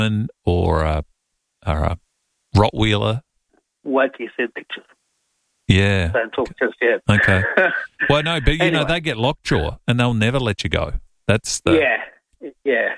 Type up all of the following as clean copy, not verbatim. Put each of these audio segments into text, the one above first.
or a Rottweiler. Wait till you see the pictures. Yeah. Don't talk just yet. Okay. Well, no, but, Anyway. they get lockjaw and they'll never let you go. That's the... Yeah.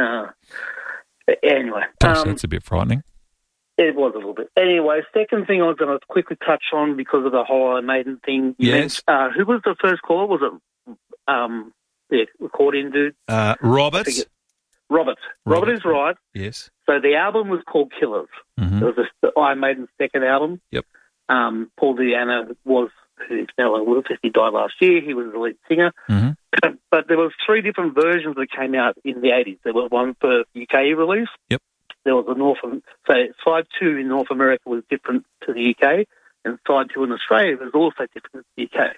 Anyway. Gosh, that's a bit frightening. It was a little bit. Anyway, second thing I was going to quickly touch on because of the whole Iron Maiden thing. Yes. Who was the first caller? Was it the accordion dude? Robert. Robert is right. Yes. So the album was called Killers. Mm-hmm. It was the Iron Maiden's second album. Yep. Paul Di'Anno who's now on Willis, he died last year. He was the lead singer. Mm-hmm. But there was 3 different versions that came out in the 80s. There was one for UK release. Yep. There was side 2 in North America was different to the UK, and side 2 in Australia was also different to the UK.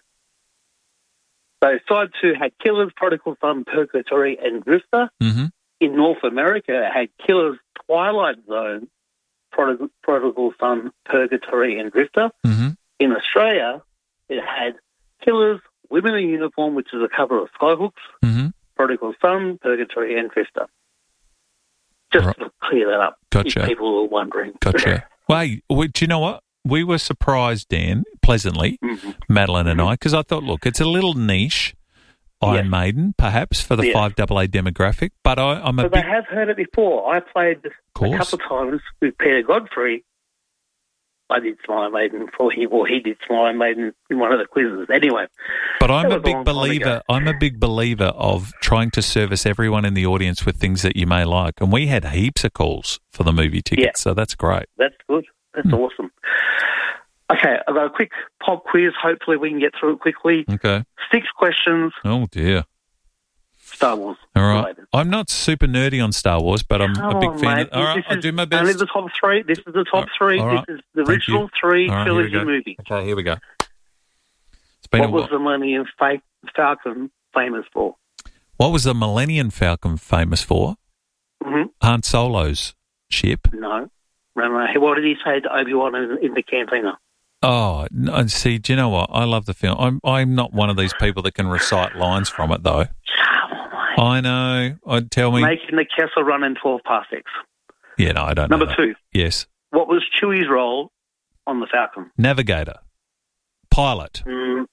So side 2 had Killers, Prodigal Son, Purgatory, and Drifter. Mm-hmm. In North America, it had Killers, Twilight Zone, Prodigal Son, Purgatory, and Drifter. Mm-hmm. In Australia, it had Killers, Women in Uniform, which is a cover of Skyhooks, Mm-hmm. Prodigal Son, Purgatory, and Drifter. Just to clear that up, Gotcha. if people were wondering. Gotcha. Well, do you know what? We were surprised, Dan, pleasantly, Mm-hmm. Madeline and I, because I thought, look, it's a little niche, Iron Maiden, perhaps, for the 5AA demographic, but I'm a But big... they have heard it before. I played this a couple of times with Peter Godfrey. I did Smile Maiden for him, or he did Smile Maiden in one of the quizzes. Anyway. But I'm that a was big long time believer. ago. I'm a big believer of trying to service everyone in the audience with things that you may like. And we had heaps of calls for the movie tickets, so that's great. That's good. That's awesome. Okay, I've got a quick pop quiz. Hopefully we can get through it quickly. Okay. 6 questions. Oh, dear. Star Wars. All right. Related. I'm not super nerdy on Star Wars, but I'm a big fan. Mate. All right, This I'll is do my best. Only the top 3. This is the top 3. all right. This is the Thank original you. 3 All right, here we trilogy go. movie. Okay, here we go. It's been What a was while. the Millennium Falcon famous for? What was the Millennium Falcon famous for? Mm-hmm. Han Solo's ship. No. What did he say to Obi-Wan in the cantina? Oh, no, see, do you know what? I love the film. I'm not one of these people that can recite lines from it, though. I know. Tell me. Making the Kessel run in 12 parsecs. Yeah, no, I don't know. Number 2. Yes. What was Chewie's role on the Falcon? Navigator. Pilot.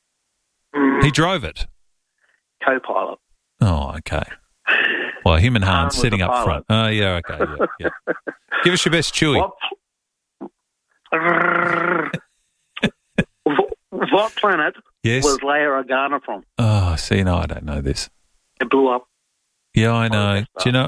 He drove it. Co-pilot. Oh, okay. Well, him and Han was sitting the up front. Oh, yeah, okay. Yeah. Give us your best Chewie. What planet Yes. was Leia Organa from? Oh, see, no, I don't know this. It blew up. Yeah, I know. Do you know,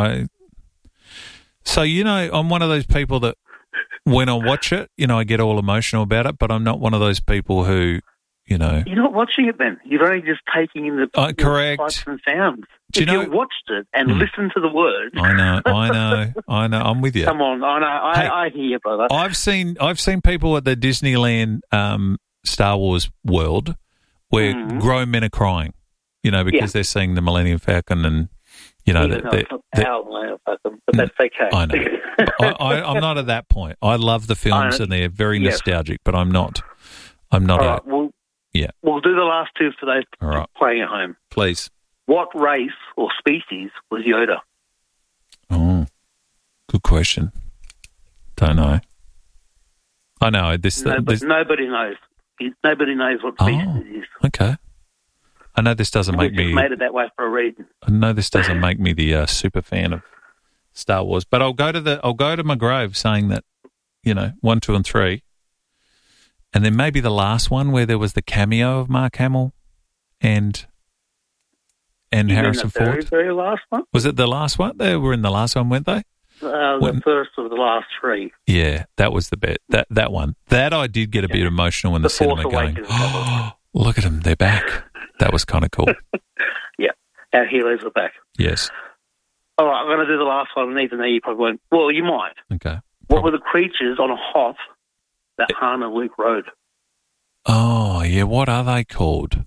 So, I'm one of those people that when I watch it, I get all emotional about it, but I'm not one of those people who, You're not watching it then. You're only just taking in the correct. sights and sounds. Do if you know- you watched it and listened to the words. I know. I'm with you. Come on, I know. Hey, I hear you, brother. I've seen people at the Disneyland Star Wars world where grown men are crying, because they're seeing the Millennium Falcon and, Even though it's not our Leia Falcon, but that's okay. I know. I'm not at that point. I love the films and they're very nostalgic, but I'm not. All right, we'll do the last 2 for those All right. playing at home. Please. What race or species was Yoda? Oh, good question. Don't know. I know this. Nobody knows. Nobody knows what species it is. Okay. I know this doesn't make me. Just made it that way for a reason. I know this doesn't make me the super fan of Star Wars, but I'll go to my grave saying that 1, 2, and 3, and then maybe the last one where there was the cameo of Mark Hamill and Harrison Ford. The very last one. Was it the last one? They were in the last one, weren't they? The first of the last 3. Yeah, that was the bit. That one. That I did get a bit emotional in the cinema going, oh, look at them, they're back. That was kind of cool. Yeah, our heroes are back. Yes. All right, I'm going to do the last one, and even though you probably won't. Well, you might. Okay. What were the creatures on a Hoth that Han and Luke rode? Oh, yeah, what are they called?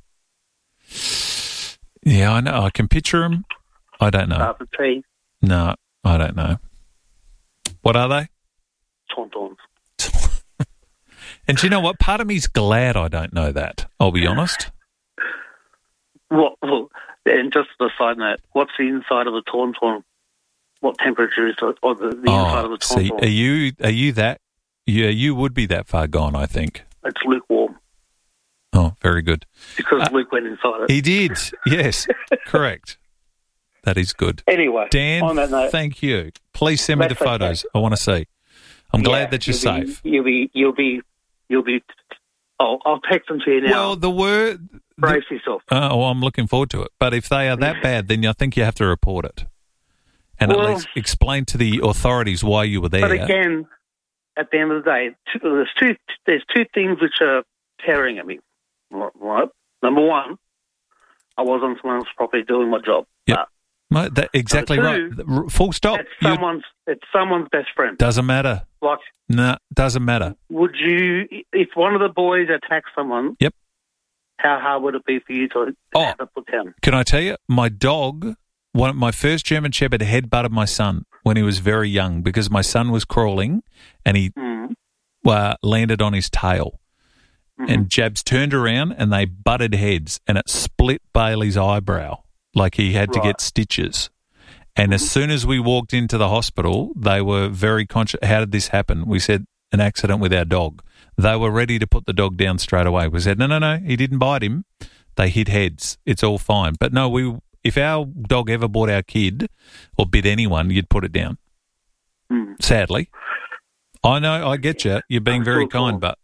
Yeah, I know. I can picture them. I don't know. The tree. No, I don't know. What are they? Tauntauns. And do you know what? Part of me's glad I don't know that. I'll be honest. Well, and just as a side note, what's the inside of a tauntaun? what temperature is on the inside of the tonsil. See, are you that? Yeah, you would be that far gone, I think. It's lukewarm. Oh, very good. Because Luke went inside it. He did, yes, correct. That is good. Anyway, Dan, on that note, thank you. Please send me the photos. Okay. I want to see. I'm glad that you're safe. You'll be. I'll text them to you now. Well, brace yourself. I'm looking forward to it. But if they are that bad, then I think you have to report it, and at least explain to the authorities why you were there. But again, at the end of the day, there's two things which are tearing at me. Right. Number one, I was on someone's property doing my job. Yep. Exactly right. Full stop. It's someone's best friend. Doesn't matter. Doesn't matter. Would you, if one of the boys attacked someone? Yep. How hard would it be for you to have it put down? Can I tell you, my dog, my first German Shepherd, headbutted my son when he was very young because my son was crawling and he landed on his tail. Mm-hmm. And Jabs turned around and they butted heads and it split Bailey's eyebrow. Like he had to get stitches. And as soon as we walked into the hospital, they were very conscious. How did this happen? We said, an accident with our dog. They were ready to put the dog down straight away. We said, no, he didn't bite him. They hit heads. It's all fine. But no, if our dog ever bought our kid or bit anyone, you'd put it down. Mm. Sadly. I know, I get you. You're being very kind, but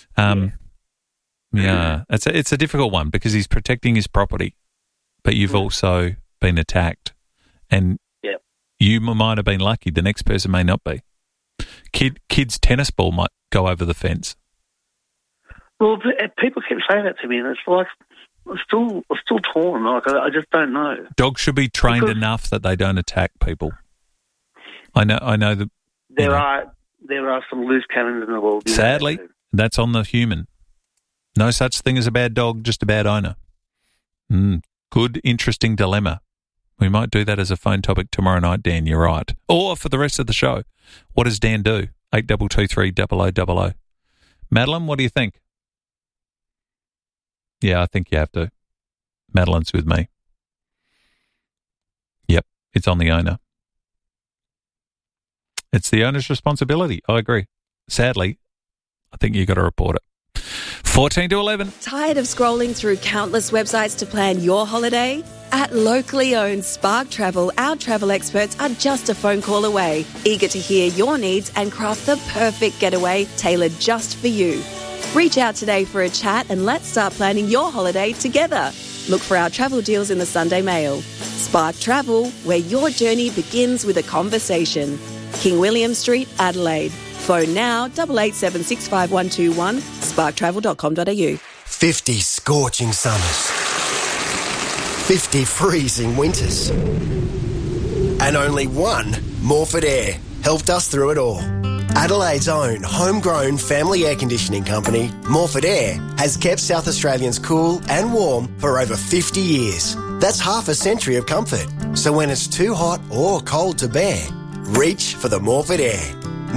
it's a difficult one because he's protecting his property. But you've also been attacked, and you might have been lucky. The next person may not be. Kid's tennis ball might go over the fence. Well, people keep saying that to me, and it's like I'm still torn. Like I just don't know. Dogs should be trained enough that they don't attack people. I know that there are some loose cannons in the world. Sadly, that's on the human. No such thing as a bad dog, just a bad owner. Good, interesting dilemma. We might do that as a phone topic tomorrow night, Dan, you're right. Or for the rest of the show. What does Dan do? 8223 0000. Madeline, what do you think? Yeah, I think you have to. Madeline's with me. Yep, it's on the owner. It's the owner's responsibility. I agree. Sadly, I think you've got to report it. 14 to 11. Tired of scrolling through countless websites to plan your holiday? At locally owned Spark Travel, our travel experts are just a phone call away, eager to hear your needs and craft the perfect getaway tailored just for you. Reach out today for a chat and let's start planning your holiday together. Look for our travel deals in the Sunday Mail. Spark Travel, where your journey begins with a conversation. King William Street, Adelaide. Phone now 88765121, sparktravel.com.au. 50 scorching summers. 50 freezing winters. And only one Morford Air helped us through it all. Adelaide's own homegrown family air conditioning company, Morford Air, has kept South Australians cool and warm for over 50 years. That's half a century of comfort. So when it's too hot or cold to bear, reach for the Morford Air.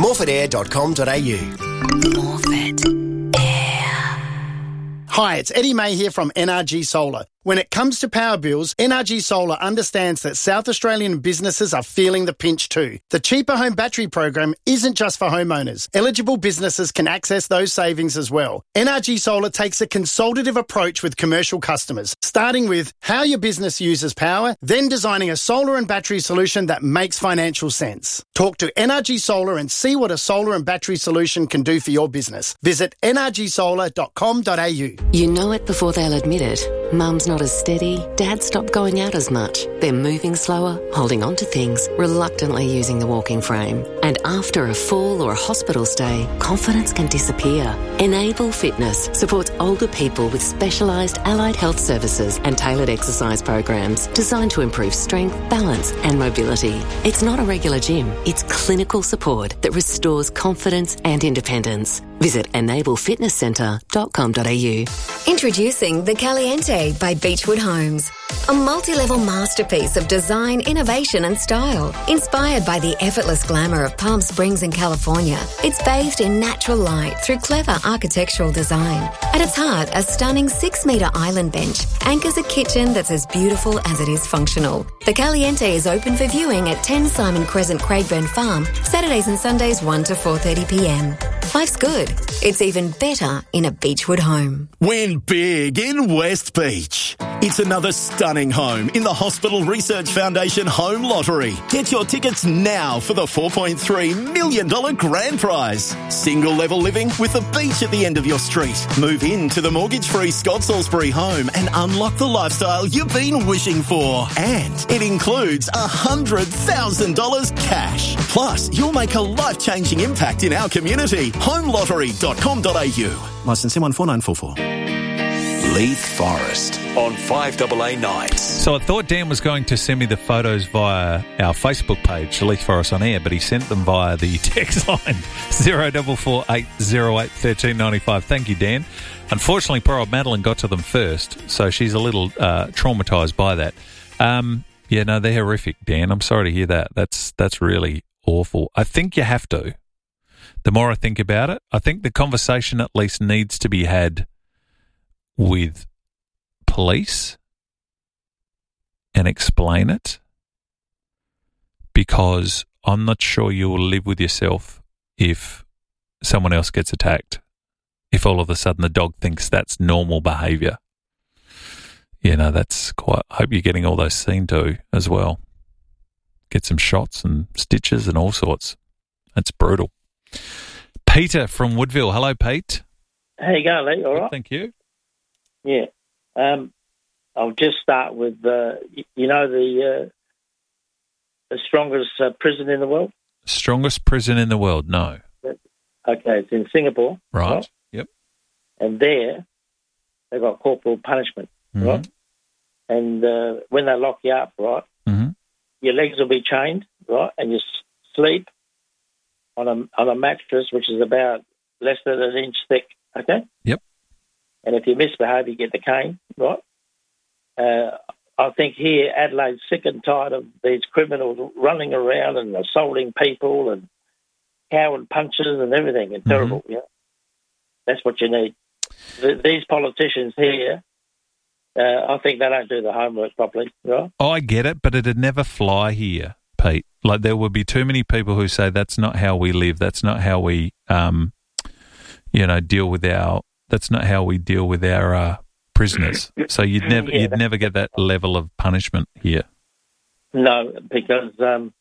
morfordair.com.au. Morford Air. Hi, it's Eddie May here from NRG Solar. When it comes to power bills, NRG Solar understands that South Australian businesses are feeling the pinch too. The Cheaper Home Battery program isn't just for homeowners. Eligible businesses can access those savings as well. NRG Solar takes a consultative approach with commercial customers, starting with how your business uses power, then designing a solar and battery solution that makes financial sense. Talk to NRG Solar and see what a solar and battery solution can do for your business. Visit nrgsolar.com.au. You know it before they'll admit it. Mum's not as steady, Dad stopped going out as much. They're moving slower, holding on to things, reluctantly using the walking frame. And after a fall or a hospital stay, confidence can disappear. Enable Fitness supports older people with specialised allied health services and tailored exercise programs designed to improve strength, balance and mobility. It's not a regular gym, it's clinical support that restores confidence and independence. Visit enablefitnesscentre.com.au. Introducing The Caliente by Beechwood Homes. A multi-level masterpiece of design, innovation and style. Inspired by the effortless glamour of Palm Springs in California, it's bathed in natural light through clever architectural design. At its heart, a stunning 6-metre island bench anchors a kitchen that's as beautiful as it is functional. The Caliente is open for viewing at 10 Simon Crescent, Craigburn Farm, Saturdays and Sundays 1 to 4:30pm. Life's good. It's even better in a Beechwood home. Win big in West Beach. It's another stunning home in the Hospital Research Foundation Home Lottery. Get your tickets now for the $4.3 million grand prize. Single level living with the beach at the end of your street. Move into the mortgage-free Scott Salisbury home and unlock the lifestyle you've been wishing for. And it includes $100,000 cash. Plus, you'll make a life-changing impact in our community. Homelottery.com.au. Licence M14944. Leith Forest on 5AA Nights. So I thought Dan was going to send me the photos via our Facebook page, Leith Forest on Air, but he sent them via the text line 0448081395. Thank you, Dan. Unfortunately, poor old Madeline got to them first, so she's a little traumatised by that. Yeah, no, they're horrific, Dan. I'm sorry to hear that. That's really awful. I think you have to. The more I think about it, I think the conversation at least needs to be had with police and explain it, because I'm not sure you will live with yourself if someone else gets attacked, if all of a sudden the dog thinks that's normal behaviour. You know, that's quite... I hope you're getting all those seen to as well. Get some shots and stitches and all sorts. That's brutal. Peter from Woodville. Hello, Pete. How you going, Lee? All right? Thank you. Yeah. I'll just start with, the strongest prison in the world? Strongest prison in the world? No. Okay, it's in Singapore. Right. Yep. And there, they've got corporal punishment, right? And when they lock you up, right, your legs will be chained, right, and you sleep on a mattress which is about less than an inch thick, okay? Yep. And if you misbehave, you get the cane, right? I think here Adelaide's sick and tired of these criminals running around and assaulting people and coward punches and everything. It's terrible, yeah. That's what you need. These politicians here, I think they don't do the homework properly, right? Oh, I get it, but it'd never fly here, Pete. Like, there would be too many people who say that's not how we live. That's not how we, deal with our. That's not how we deal with our prisoners. So you'd never get that level of punishment here. No, because the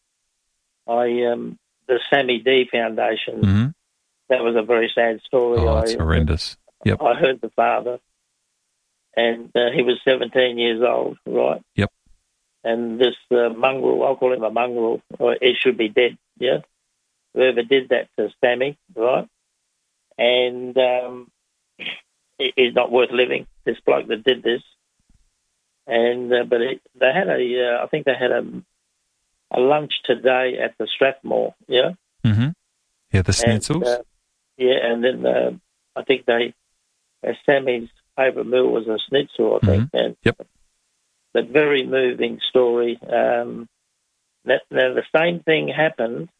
Sammy D Foundation, that was a very sad story. Oh, it's horrendous. Yep. I heard the father, and he was 17 years old, right? Yep. And this mongrel, I'll call him a mongrel, or he should be dead, yeah? Whoever did that to Sammy, right? And he's not worth living, this bloke that did this. And but they had I think they had a lunch today at the Strathmore, yeah? Mm-hmm. Yeah, the Schnitzels. And then I think Sammy's favourite meal was a schnitzel, I think. And, yep. But very moving story. Now the same thing happened.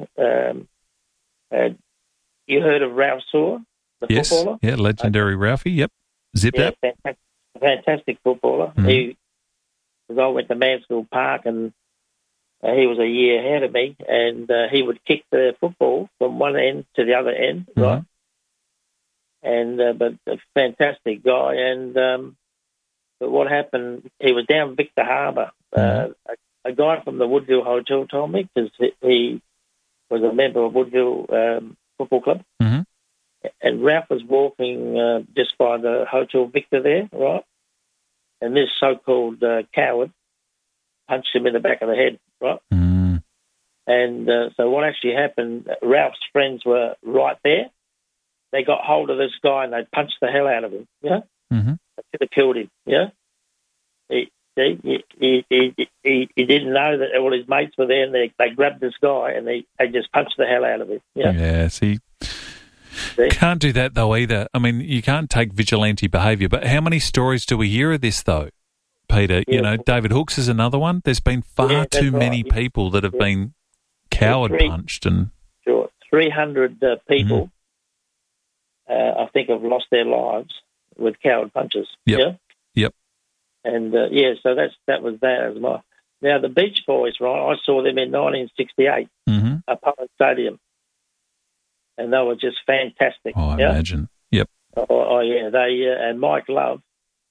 You heard of Ralph Saw, the footballer? Yeah, legendary Ralphie. Yep, Zip that. Fantastic footballer. I went to Mansfield Park, and he was a year ahead of me, and he would kick the football from one end to the other end, right? And but a fantastic guy, and but what happened? He was down Victor Harbour. A guy from the Woodville Hotel told me, because he was a member of Woodville Football Club, and Ralph was walking just by the Hotel Victor there, right? And this so-called coward punched him in the back of the head, right? And so what actually happened? Ralph's friends were right there. They got hold of this guy and they punched the hell out of him. Yeah, they could have killed him. Yeah, he didn't know that all his mates were there, and they grabbed this guy and they just punched the hell out of him. Yeah, see, See? Can't do that, though, either. I mean, you can't take vigilante behaviour, but how many stories do we hear of this, though, Peter? Yeah. You know, David Hooks is another one. There's been far too many people that have been coward-punched. And 300 people, I think, have lost their lives with coward punches. Yep. Yeah? Yep. And, so that was that as well. Now, the Beach Boys, right, I saw them in 1968 at Apollo Stadium. And they were just fantastic. Oh, I imagine. Yep. Oh, yeah. They and Mike Love,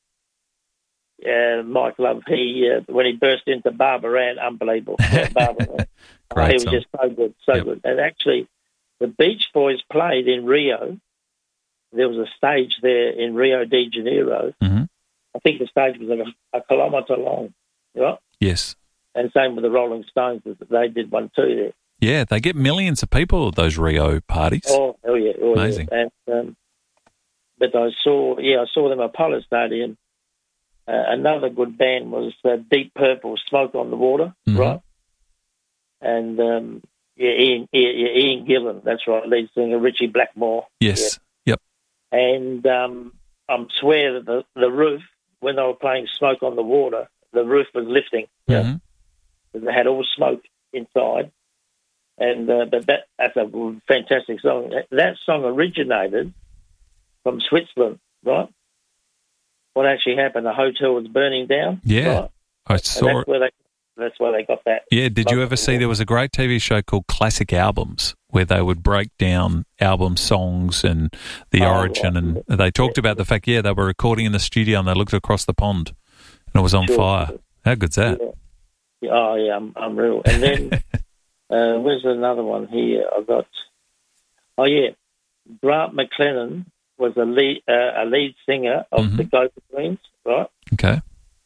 he when he burst into Barbara Ann, unbelievable. Barbara Ann. Great he was song. just so good, good. And actually, the Beach Boys played in Rio. There was a stage there in Rio de Janeiro. Mm-hmm. I think the stage was like a kilometre long. Right? Yes. And same with the Rolling Stones. They did one too there. Yeah, they get millions of people at those Rio parties. Oh yeah. Amazing. Yeah. And, but I saw them at Apollo Stadium. Another good band was Deep Purple, Smoke on the Water, right? And Ian Gillan, that's right, lead singer, Richie Blackmore. Yes. Yep. And I swear that the roof, when they were playing Smoke on the Water, the roof was lifting. Yeah. They had all smoke inside. And but that's a fantastic song. That song originated from Switzerland, right? What actually happened? The hotel was burning down. Yeah, right? I saw it. That's where they got that. Yeah, did you ever see there was a great TV show called Classic Albums where they would break down album songs and the origin, and they talked about the fact, they were recording in the studio and they looked across the pond and it was on fire. How good's that? Yeah. Oh, yeah, unreal. And then where's another one here? I've got, Grant McLennan was a lead singer of the Go-Betweens, right? Okay.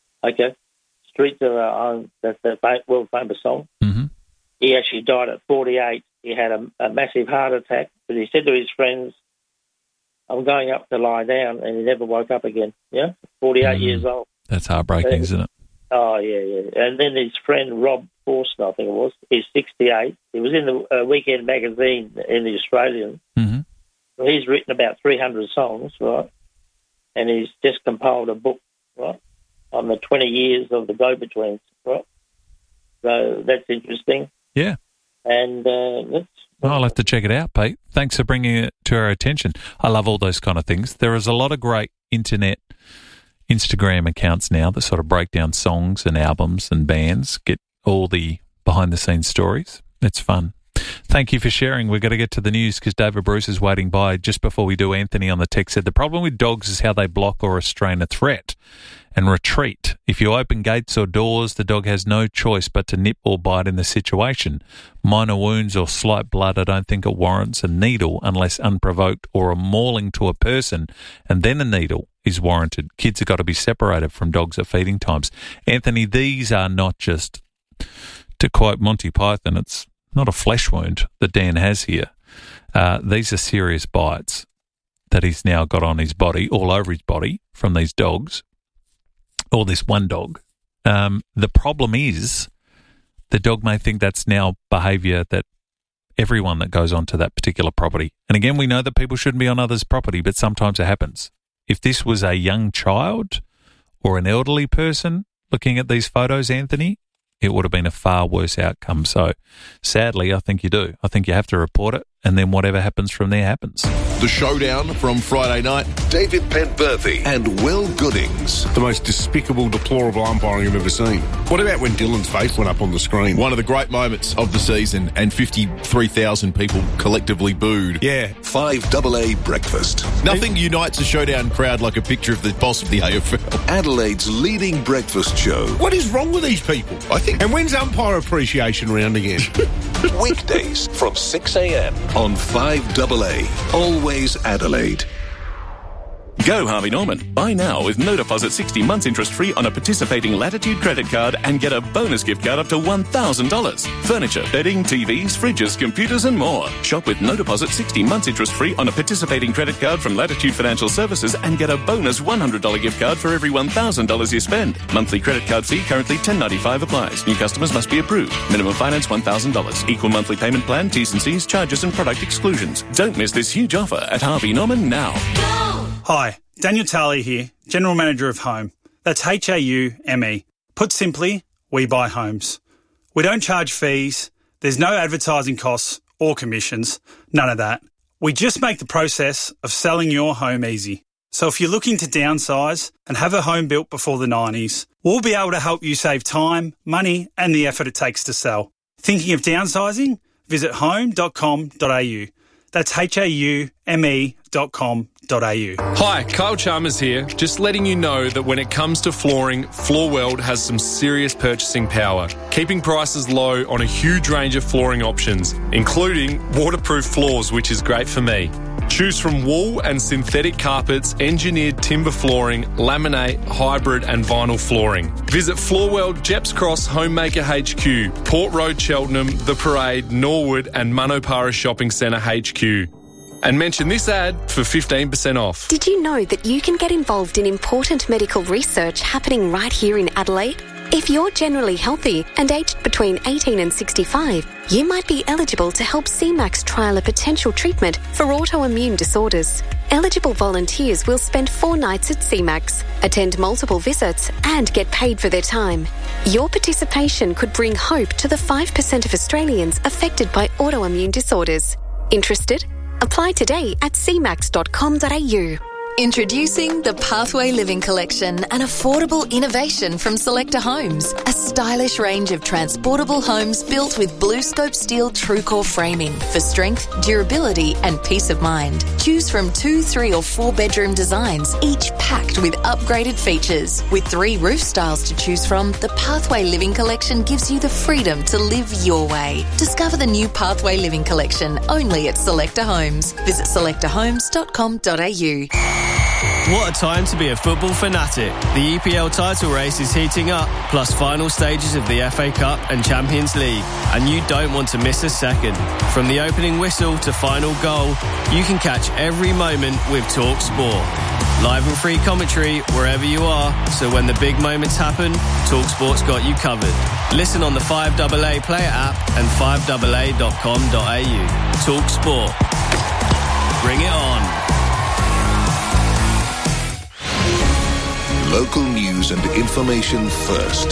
Streets of Our Own, that's the world famous song. Mm-hmm. He actually died at 48. He had a massive heart attack, but he said to his friends, I'm going up to lie down, and he never woke up again. Yeah, 48 years old. That's heartbreaking, isn't it? Oh, yeah. And then his friend Rob Forster, I think it was, he's 68. He was in the Weekend magazine in the Australian. Mm-hmm. Well, he's written about 300 songs, right? And he's just compiled a book, right, on the 20 years of the Go-Betweens, right? So that's interesting. Yeah. And I'll have to check it out, Pete. Thanks for bringing it to our attention. I love all those kind of things. There is a lot of great Instagram accounts now that sort of break down songs and albums and bands, get all the behind-the-scenes stories. It's fun. Thank you for sharing. We've got to get to the news because David Bruce is waiting by. Just before we do, Anthony on the text said, the problem with dogs is how they block or restrain a threat and retreat. If you open gates or doors, the dog has no choice but to nip or bite in the situation. Minor wounds or slight blood, I don't think it warrants a needle unless unprovoked, or a mauling to a person and then a needle is warranted. Kids have got to be separated from dogs at feeding times. Anthony, these are not just, to quote Monty Python, it's not a flesh wound that Dan has here. These are serious bites that he's now got on his body, all over his body, from these dogs, or this one dog. The problem is the dog may think that's now behaviour that everyone that goes onto that particular property. And again, we know that people shouldn't be on others' property, but sometimes it happens. If this was a young child or an elderly person looking at these photos, Anthony, it would have been a far worse outcome. So sadly, I think you do. I think you have to report it, and then whatever happens from there happens. The showdown from Friday night. David Pentberthy and Will Goodings. The most despicable, deplorable umpiring I've ever seen. What about when Dylan's face went up on the screen? One of the great moments of the season, and 53,000 people collectively booed. Yeah. 5AA breakfast. Nothing unites a showdown crowd like a picture of the boss of the AFL. Adelaide's leading breakfast show. What is wrong with these people? I think. And when's umpire appreciation round again? Weekdays from 6 a.m. on 5AA. Always Adelaide. Go Harvey Norman. Buy now with no deposit 60 months interest-free on a participating Latitude credit card and get a bonus gift card up to $1,000. Furniture, bedding, TVs, fridges, computers and more. Shop with no deposit 60 months interest-free on a participating credit card from Latitude Financial Services and get a bonus $100 gift card for every $1,000 you spend. Monthly credit card fee currently $10.95 applies. New customers must be approved. Minimum finance $1,000. Equal monthly payment plan, T's and C's, charges and product exclusions. Don't miss this huge offer at Harvey Norman now. Hi, Daniel Talley here, General Manager of Home. That's HAUME. Put simply, we buy homes. We don't charge fees, there's no advertising costs or commissions, none of that. We just make the process of selling your home easy. So if you're looking to downsize and have a home built before the 90s, we'll be able to help you save time, money and the effort it takes to sell. Thinking of downsizing? Visit home.com.au. That's HAUME.com.au. Hi, Kyle Chalmers here. Just letting you know that when it comes to flooring, Floorworld has some serious purchasing power, keeping prices low on a huge range of flooring options, including waterproof floors, which is great for me. Choose from wool and synthetic carpets, engineered timber flooring, laminate, hybrid and vinyl flooring. Visit Floorworld, Jeps Cross, Homemaker HQ, Port Road, Cheltenham, The Parade, Norwood and Manopara Shopping Centre HQ. And mention this ad for 15% off. Did you know that you can get involved in important medical research happening right here in Adelaide? If you're generally healthy and aged between 18 and 65, you might be eligible to help CMAX trial a potential treatment for autoimmune disorders. Eligible volunteers will spend 4 nights at CMAX, attend multiple visits and get paid for their time. Your participation could bring hope to the 5% of Australians affected by autoimmune disorders. Interested? Apply today at cmax.com.au. Introducing the Pathway Living Collection, an affordable innovation from Selector Homes. A stylish range of transportable homes built with BlueScope steel TrueCore framing for strength, durability and peace of mind. Choose from 2, 3 or 4 bedroom designs, each packed with upgraded features. With 3 roof styles to choose from, the Pathway Living Collection gives you the freedom to live your way. Discover the new Pathway Living Collection only at Selector Homes. Visit selectorhomes.com.au. What a time to be a football fanatic. The EPL title race is heating up, plus final stages of the FA Cup and Champions League. And you don't want to miss a second. From the opening whistle to final goal, you can catch every moment with Talk Sport. Live and free commentary wherever you are, so when the big moments happen, Talk Sport's got you covered. Listen on the 5AA player app and 5AA.com.au. Talk Sport. Bring it on. Local news and information first.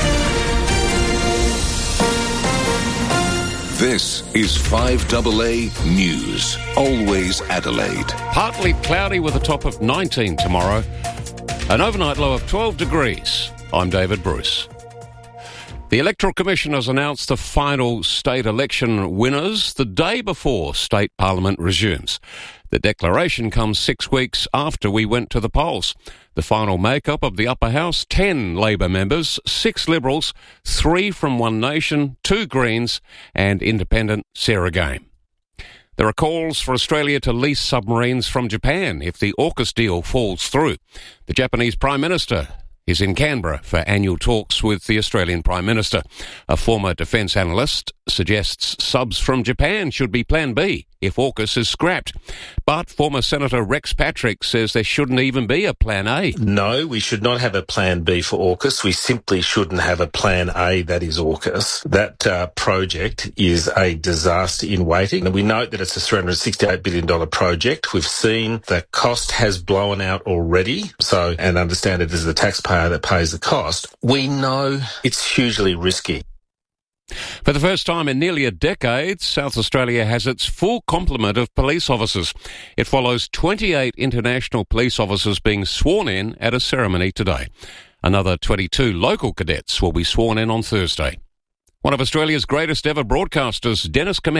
This is 5AA News. Always Adelaide. Partly cloudy with a top of 19 tomorrow. An overnight low of 12 degrees. I'm David Bruce. The Electoral Commission has announced the final state election winners the day before state parliament resumes. The declaration comes 6 weeks after we went to the polls. The final makeup of the upper house, 10 Labor members, 6 Liberals, 3 from One Nation, 2 Greens and independent Sarah Game. There are calls for Australia to lease submarines from Japan if the AUKUS deal falls through. The Japanese Prime Minister is in Canberra for annual talks with the Australian Prime Minister. A former defence analyst suggests subs from Japan should be Plan B if AUKUS is scrapped. But former Senator Rex Patrick says there shouldn't even be a Plan A. No, we should not have a Plan B for AUKUS. We simply shouldn't have a Plan A that is AUKUS. That project is a disaster in waiting. And we note that it's a $368 billion project. We've seen the cost has blown out already. And understand it is the taxpayer that pays the cost. We know it's hugely risky. For the first time in nearly a decade, South Australia has its full complement of police officers. It follows 28 international police officers being sworn in at a ceremony today. Another 22 local cadets will be sworn in on Thursday. One of Australia's greatest ever broadcasters, Dennis Cometti,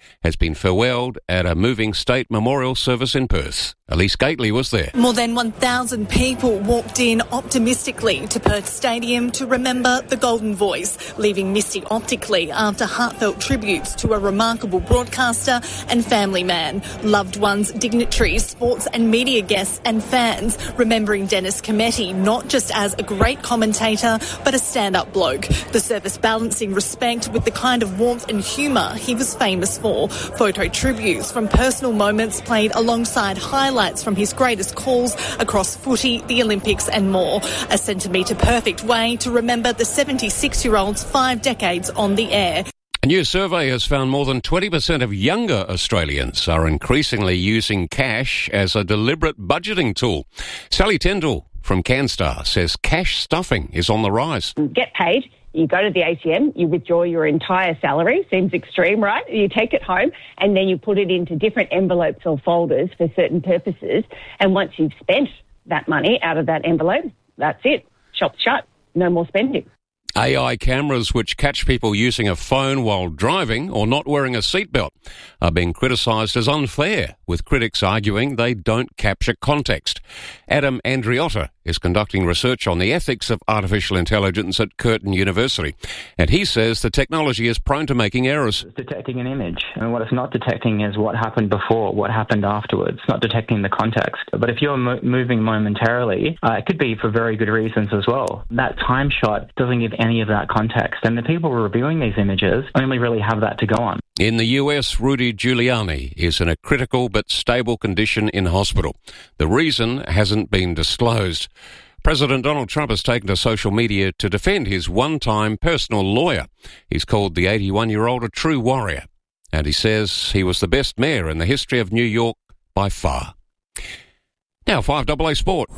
has been farewelled at a moving state memorial service in Perth. Elise Gately was there. More than 1,000 people walked in optimistically to Perth Stadium to remember the Golden Voice, leaving misty optically after heartfelt tributes to a remarkable broadcaster and family man. Loved ones, dignitaries, sports and media guests and fans remembering Dennis Cometti not just as a great commentator but a stand-up bloke. The service balancing respect with the kind of warmth and humour he was famous for. Photo tributes from personal moments played alongside highlights from his greatest calls across footy, the Olympics and more. A centimetre-perfect way to remember the 76-year-old's 5 decades on the air. A new survey has found more than 20% of younger Australians are increasingly using cash as a deliberate budgeting tool. Sally Tyndall from CanStar says cash stuffing is on the rise. Get paid. You go to the ATM, you withdraw your entire salary. Seems extreme, right? You take it home and then you put it into different envelopes or folders for certain purposes. And once you've spent that money out of that envelope, that's it. Shop's shut. No more spending. AI cameras which catch people using a phone while driving or not wearing a seatbelt are being criticised as unfair, with critics arguing they don't capture context. Adam Andriotta is conducting research on the ethics of artificial intelligence at Curtin University, and he says the technology is prone to making errors. It's detecting an image, and what it's not detecting is what happened before, what happened afterwards. It's not detecting the context. But if you're moving momentarily, it could be for very good reasons as well. That time shot doesn't give any of that context, and the people reviewing these images only really have that to go on. In the US, Rudy Giuliani is in a critical but stable condition in hospital. The reason hasn't been disclosed. President Donald Trump has taken to social media to defend his one-time personal lawyer. He's called the 81-year-old a true warrior, and he says he was the best mayor in the history of New York by far. Now, 5AA Sport.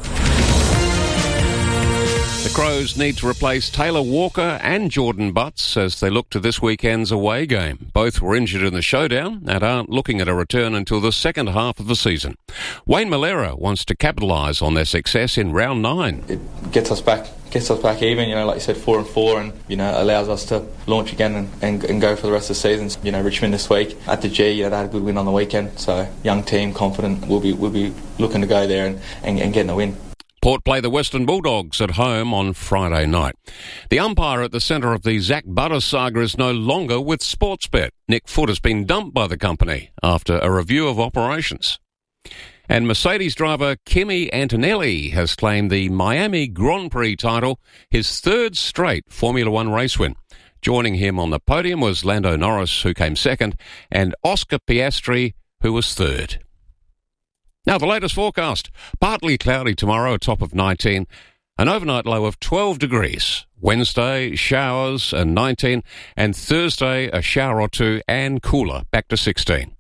The Crows need to replace Taylor Walker and Jordan Butts as they look to this weekend's away game. Both were injured in the showdown and aren't looking at a return until the second half of the season. Wayne Malera wants to capitalise on their success in round 9. It gets us back even, like you said, 4-4, and, allows us to launch again and go for the rest of the season. Richmond this week at the G, they had a good win on the weekend, so young team, confident, we'll be looking to go there and getting the win. Port play the Western Bulldogs at home on Friday night. The umpire at the centre of the Zach Butters saga is no longer with Sportsbet. Nick Foote has been dumped by the company after a review of operations. And Mercedes driver Kimi Antonelli has claimed the Miami Grand Prix title, his third straight Formula One race win. Joining him on the podium was Lando Norris, who came second, and Oscar Piastri, who was third. Now, the latest forecast. Partly cloudy tomorrow, a top of 19. An overnight low of 12 degrees. Wednesday, showers and 19. And Thursday, a shower or two and cooler, back to 16.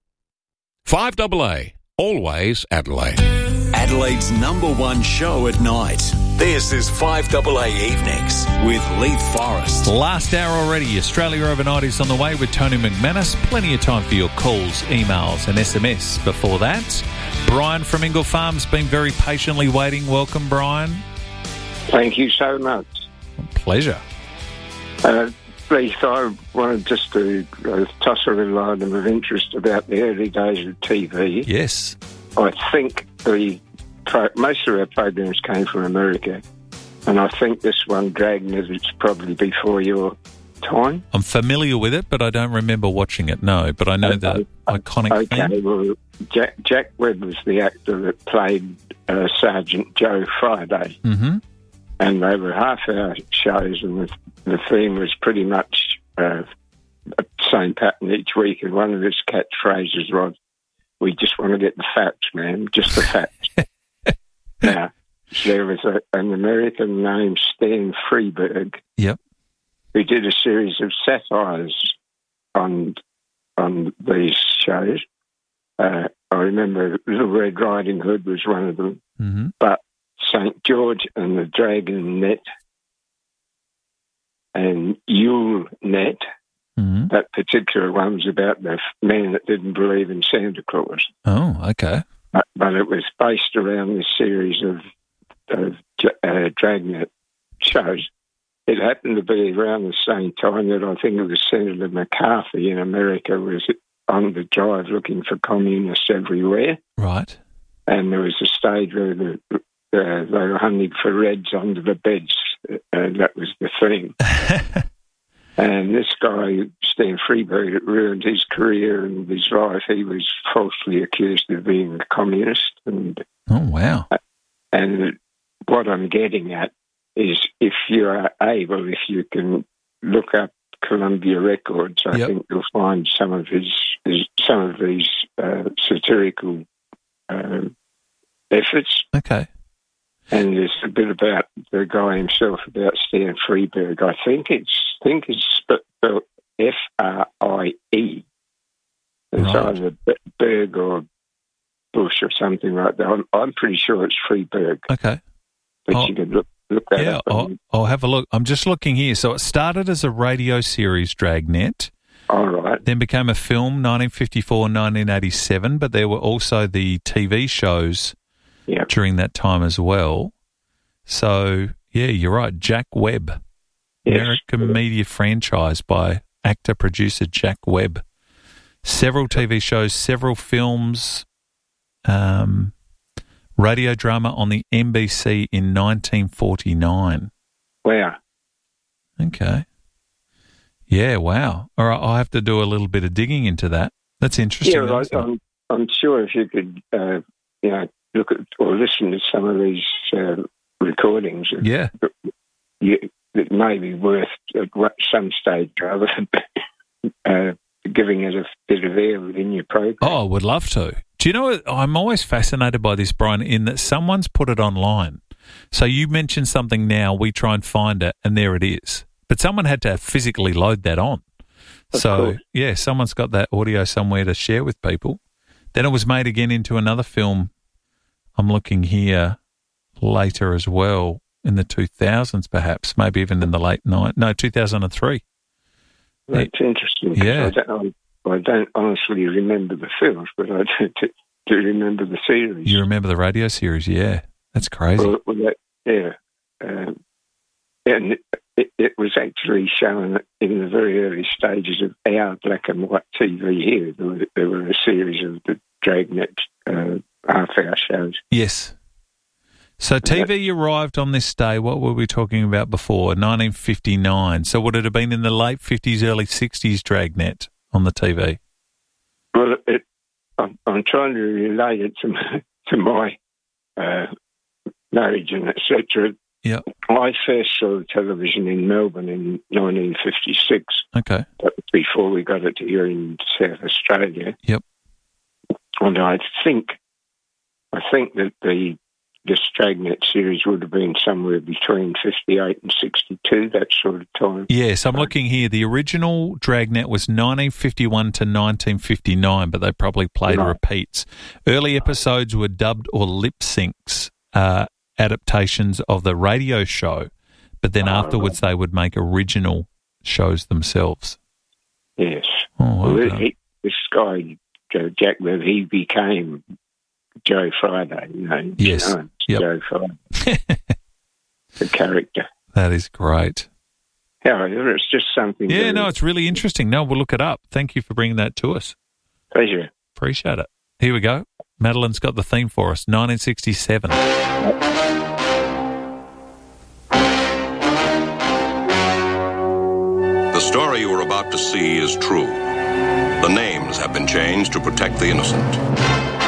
5AA, always Adelaide. Adelaide's #1 show at night. This is 5AA Evenings with Leith Forrest. Last hour already. Australia Overnight is on the way with Tony McManus. Plenty of time for your calls, emails and SMS. Before that, Brian from Ingle Farm's been very patiently waiting. Welcome, Brian. Thank you so much. Pleasure. Leith, I wanted just to toss a little item of interest about the early days of TV. Yes. I think most of our programs came from America, and I think this one, Dragnet, is probably before your time. I'm familiar with it, but I don't remember watching it, no. But I know the iconic thing. Okay, well, Jack Webb was the actor that played Sergeant Joe Friday. Mm-hmm. And they were half-hour shows, and the theme was pretty much the same pattern each week. And one of his catchphrases was, "We just want to get the facts, man, just the facts." Now, there was an American named Stan Freberg. Yep. Who did a series of satires on these shows. I remember Little Red Riding Hood was one of them. Mm-hmm. But St. George and the Dragon Net and Yule Net, that particular one was about the man that didn't believe in Santa Claus. Oh, okay. But it was based around this series of Dragnet shows. It happened to be around the same time that I think it was Senator McCarthy in America was on the drive looking for communists everywhere. Right. And there was a stage where they were hunting for Reds under the beds. That was the theme. And this guy, Stan Freberg, it ruined his career and his life. He was falsely accused of being a communist. And oh, wow. And what I'm getting at is if you are able, if you can look up Columbia Records, I think you'll find some of these satirical efforts. Okay. And there's a bit about the guy himself, about Stan Freberg. I think it's spelled F-R-I-E. It's either Berg or Bush or something like that. I'm pretty sure it's Freberg. Okay. But you could look that up. I'll have a look. I'm just looking here. So it started as a radio series, Dragnet. All right. Then became a film, 1954 and 1987, but there were also the TV shows during that time as well. So, yeah, you're right. Jack Webb. Yes. American media franchise by actor-producer Jack Webb. Several TV shows, several films, radio drama on the NBC in 1949. Wow. Okay. Yeah, wow. All right, I'll have to do a little bit of digging into that. That's interesting. Yeah, I'm sure if you could, look at or listen to some of these recordings, it may be worth at some stage rather giving it a bit of air within your program. Oh, I would love to. Do you know what? I'm always fascinated by this, Brian, in that someone's put it online. So you mentioned something now, we try and find it, and there it is. But someone had to physically load that on. Of course. Yeah, someone's got that audio somewhere to share with people. Then it was made again into another film. I'm looking here later as well, in the 2000s perhaps, maybe even in the late 2003. That's interesting. Yeah. I don't honestly remember the films, but I do remember the series. You remember the radio series, yeah. That's crazy. And it was actually shown in the very early stages of our black and white TV here. There were a series of the Dragnet half-hour shows. Yes. So TV arrived on this day, what were we talking about before? 1959. So would it have been in the late 50s, early 60s Dragnet on the TV? Well, I'm trying to relate it to my marriage and etc. Yeah. I first saw television in Melbourne in 1956. Okay. That was before we got it here in South Australia. Yep. And I think that this Dragnet series would have been somewhere between 58 and 62, that sort of time. Yes, I'm looking here. The original Dragnet was 1951 to 1959, but they probably played repeats. Early episodes were dubbed or lip syncs adaptations of the radio show, but then afterwards they would make original shows themselves. Yes. Oh, okay. This guy, Jack Webb, he became Joe Friday, Yes. Yep. Joe Friday. The character. That is great. However, it's just something. Yeah, no, it's really interesting. No, we'll look it up. Thank you for bringing that to us. Pleasure. Appreciate it. Here we go. Madeline's got the theme for us, 1967. The story you are about to see is true. The names have been changed to protect the innocent.